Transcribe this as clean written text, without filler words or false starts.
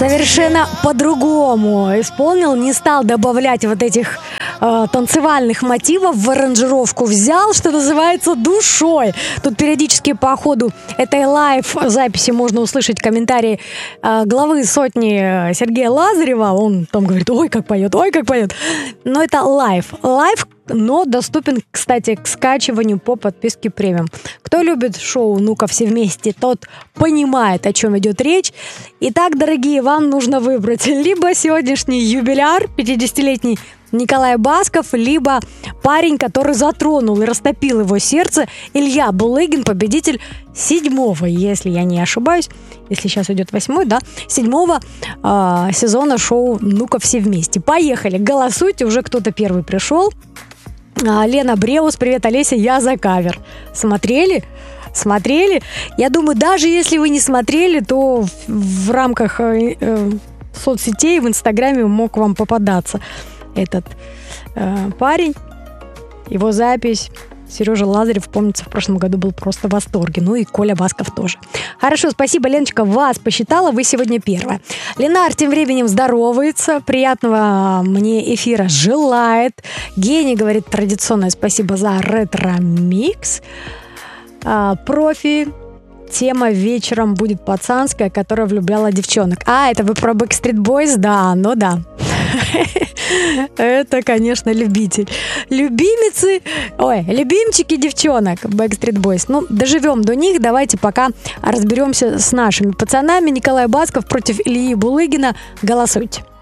совершенно по-другому исполнил, не стал добавлять вот этих танцевальных мотивов в аранжировку, взял, что называется, душой. Тут периодически по ходу этой лайв-записи можно услышать комментарии главы сотни Сергея Лазарева. Он там говорит: ой, как поет, ой, как поет. Но это лайв, но доступен, кстати, к скачиванию по подписке премиум. Кто любит шоу «Ну-ка все вместе», тот понимает, о чем идет речь. Итак, дорогие, вам нужно выбрать либо сегодняшний юбиляр, 50-летний Николай Басков, либо парень, который затронул и растопил его сердце, Илья Булыгин, победитель 7-го, если я не ошибаюсь, если сейчас идет 8-й, да, 7-го сезона шоу «Ну-ка все вместе». Поехали, голосуйте, уже кто-то первый пришел. Лена Бреус, привет, Олеся, я за кавер. Смотрели? Я думаю, даже если вы не смотрели, то в рамках соцсетей, в Инстаграме мог вам попадаться этот парень. Его запись. Сережа Лазарев, помнится, в прошлом году был просто в восторге. Ну и Коля Басков тоже. Хорошо, спасибо, Леночка, вас посчитала, вы сегодня первая. Ленар тем временем здоровается, приятного мне эфира желает. Гений говорит традиционное спасибо за ретро-микс. Профи. Тема вечером будет пацанская, которая влюбляла девчонок. Это вы про Backstreet Boys? Да, ну да. Это, конечно, любимчики девчонок Backstreet Boys. Ну, доживем до них. Давайте пока разберемся с нашими пацанами. Николай Басков против Ильи Булыгина. Голосуйте.